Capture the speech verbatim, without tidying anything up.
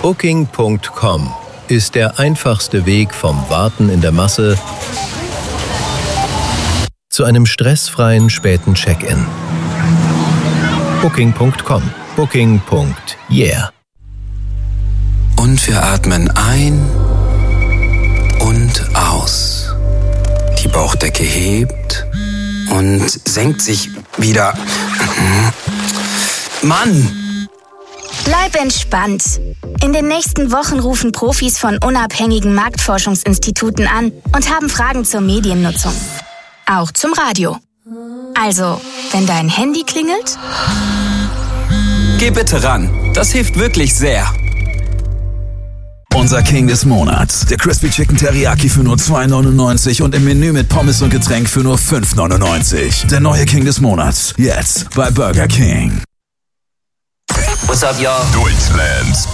Booking Punkt com ist der einfachste Weg vom Warten in der Masse zu einem stressfreien späten Check-in. Booking Punkt com. Booking. Yeah. Und wir atmen ein und aus. Die Bauchdecke hebt und senkt sich wieder. Mann! Bleib entspannt. In den nächsten Wochen rufen Profis von unabhängigen Marktforschungsinstituten an und haben Fragen zur Mediennutzung. Auch zum Radio. Also, wenn dein Handy klingelt, geh bitte ran. Das hilft wirklich sehr. Unser King des Monats. Der Crispy Chicken Teriyaki für nur zwei neunundneunzig und im Menü mit Pommes und Getränk für nur fünf neunundneunzig. Der neue King des Monats. Jetzt bei Burger King. What's up, y'all? Deutschlands